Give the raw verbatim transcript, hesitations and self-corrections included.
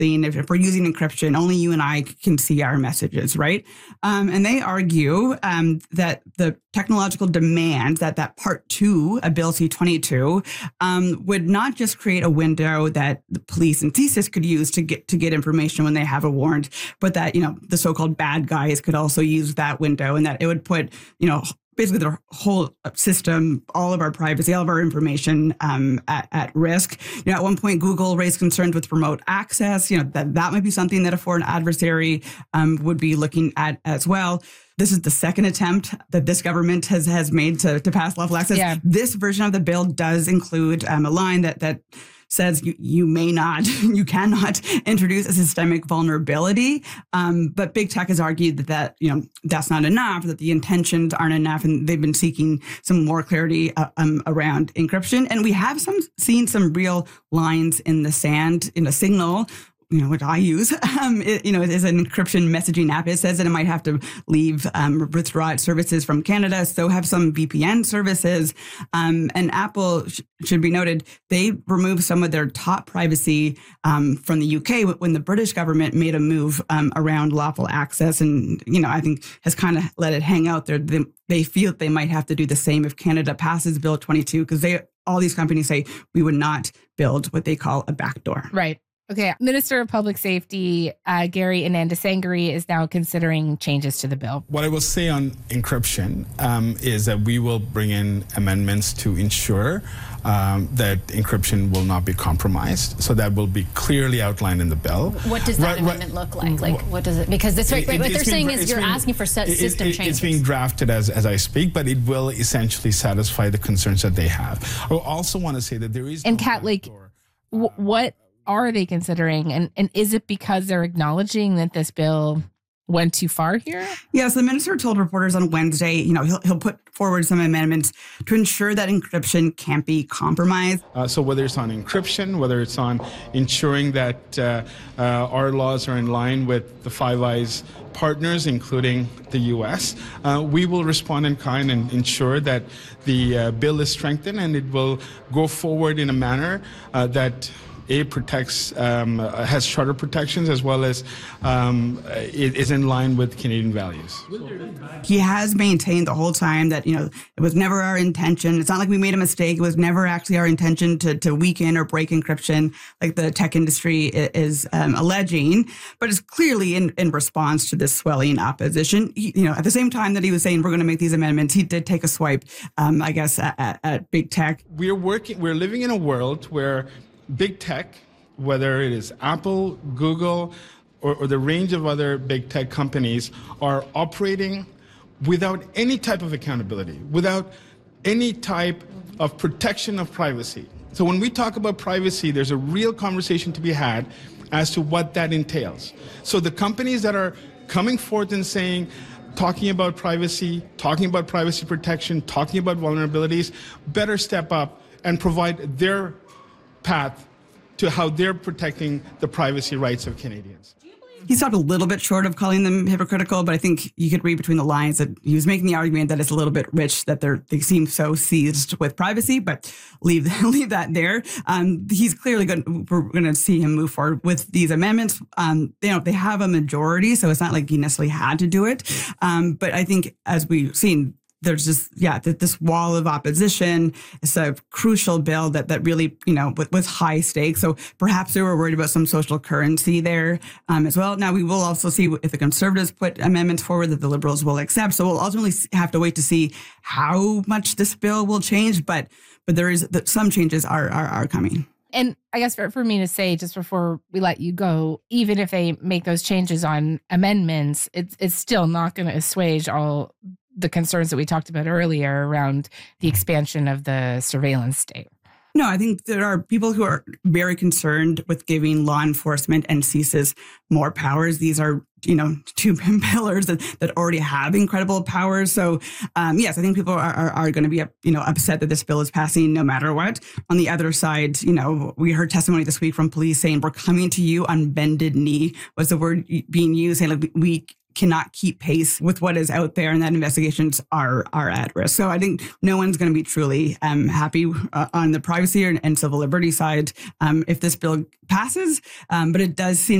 texting, if, if we're using encryption, only you and I can see our messages, right? Um, and they argue um, that the technological demand that that part two of Bill C twenty-two um, would not just create a window that the police and C S I S could use to get to get information when they have a warrant, but that, you know, the so-called bad guys could also use that window, and that it would put, you know, basically the whole system, all of our privacy, all of our information um, at, at risk. You know, at one point, Google raised concerns with remote access. You know, that that might be something that a foreign adversary um, would be looking at as well. This is the second attempt that this government has has made to, to pass lawful access. Yeah. This version of the bill does include um, a line that that says you, you may not, you cannot introduce a systemic vulnerability. Um, but big tech has argued that, that, you know, that's not enough, that the intentions aren't enough. And they've been seeking some more clarity uh, um, around encryption. And we have some seen some real lines in the sand, in a Signal, you know, which I use, um, it, you know, it is an encryption messaging app. It says that it might have to leave, um, withdraw its services from Canada. So have some V P N services. Um, and Apple, sh- should be noted, they removed some of their top privacy um, from the U K when the British government made a move um, around lawful access. And, you know, I think has kind of let it hang out there. They, they feel that they might have to do the same if Canada passes Bill twenty-two, because they all these companies say we would not build what they call a backdoor. Right. Okay. Minister of Public Safety, uh, Gary Anandasangiri, is now considering changes to the bill. What I will say on encryption um, is that we will bring in amendments to ensure um, that encryption will not be compromised. So that will be clearly outlined in the bill. What does that right, amendment right, look like? Like, what does it? Because this, right, it, right, what it's they're saying being, is you're being, asking for system it, it, changes. It's being drafted as as I speak, but it will essentially satisfy the concerns that they have. I also want to say that there is and no Kat, like, backdoor, w- what are they considering? And and is it because they're acknowledging that this bill went too far here? Yes, the minister told reporters on Wednesday, you know, he'll, he'll put forward some amendments to ensure that encryption can't be compromised. Uh, so whether it's on encryption, whether it's on ensuring that uh, uh, our laws are in line with the Five Eyes partners, including the U S, uh, we will respond in kind and ensure that the uh, bill is strengthened and it will go forward in a manner uh, that A, protects, um, has charter protections, as well as um, it is in line with Canadian values. He has maintained the whole time that, you know, it was never our intention. It's not like we made a mistake. It was never actually our intention to, to weaken or break encryption like the tech industry is um, alleging. But it's clearly in, in response to this swelling opposition. He, you know, at the same time that he was saying we're going to make these amendments, he did take a swipe, um, I guess, at, at, at big tech. We're working, we're living in a world where big tech, whether it is Apple, Google, or, or the range of other big tech companies, are operating without any type of accountability, without any type of protection of privacy. So when we talk about privacy, there's a real conversation to be had as to what that entails. So the companies that are coming forth and saying, talking about privacy, talking about privacy protection, talking about vulnerabilities, better step up and provide their path to how they're protecting the privacy rights of Canadians. He stopped a little bit short of calling them hypocritical, but I think you could read between the lines that he was making the argument that it's a little bit rich that they're they seem so seized with privacy, but leave leave that there. Um, he's clearly going. We're going to see him move forward with these amendments. Um, you know, they have a majority, so it's not like he necessarily had to do it. Um, but I think, as we've seen, there's just, yeah, this wall of opposition. It's a crucial bill that, that really, you know, with, with high stakes. So perhaps they were worried about some social currency there um, as well. Now, we will also see if the Conservatives put amendments forward that the Liberals will accept. So we'll ultimately have to wait to see how much this bill will change. But but there is some changes are are, are coming. And I guess for, for me to say, just before we let you go, even if they make those changes on amendments, it's it's still not going to assuage all the concerns that we talked about earlier around the expansion of the surveillance state. No, I think there are people who are very concerned with giving law enforcement and C S I S more powers. These are, you know, two pillars that, that already have incredible powers. So, um, yes, I think people are, are, are going to be, you know, upset that this bill is passing no matter what. On the other side, you know, we heard testimony this week from police saying, we're coming to you on bended knee was the word being used, saying like we cannot keep pace with what is out there, and that investigations are are at risk. So I think no one's going to be truly um, happy uh, on the privacy and, and civil liberty side um, if this bill passes, um, but it does seem